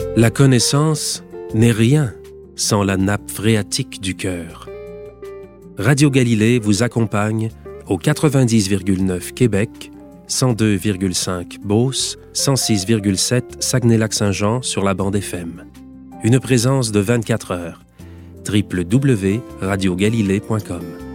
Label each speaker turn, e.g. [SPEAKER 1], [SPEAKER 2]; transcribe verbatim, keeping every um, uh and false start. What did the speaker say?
[SPEAKER 1] La connaissance n'est rien sans la nappe phréatique du cœur. Radio Galilée vous accompagne au quatre-vingt-dix virgule neuf Québec, cent deux virgule cinq Beauce, cent six virgule sept Saguenay-Lac-Saint-Jean sur la bande F M. Une présence de vingt-quatre heures. w w w point radio galilée point com